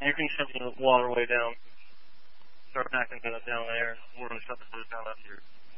And you can shut the waterway down. Start backing it up down there. We're going to shut the boat down up here.